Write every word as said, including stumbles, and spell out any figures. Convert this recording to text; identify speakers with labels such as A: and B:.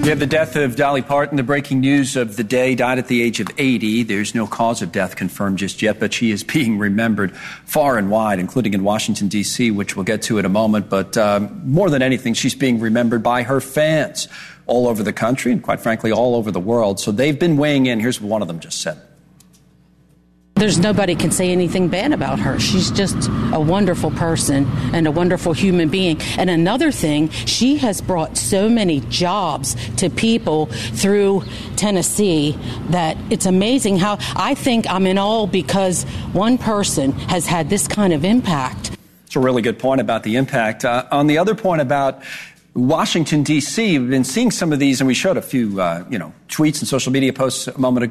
A: We have the death of Dolly Parton, the breaking news of the day, died at the age of eighty. There's no cause of death confirmed just yet, but she is being remembered far and wide, including in Washington, D C, which we'll get to in a moment. But um, more than anything, she's being remembered by her fans all over the country and, quite frankly, all over the world. So they've been weighing in. Here's what one of them just said.
B: There's nobody can say anything bad about her. She's just a wonderful person and a wonderful human being. And another thing, she has brought so many jobs to people through Tennessee that it's amazing how I think I'm in awe because one person has had this kind of impact.
A: It's a really good point about the impact. Uh, on the other point about Washington, D C, we've been seeing some of these, and we showed a few, uh, you know, tweets and social media posts a moment ago.